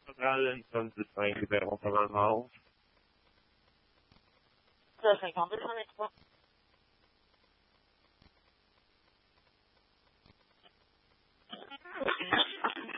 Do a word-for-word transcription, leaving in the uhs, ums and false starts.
Centrale, sonst ist eigentlich wer auf der Hold. Closing conference.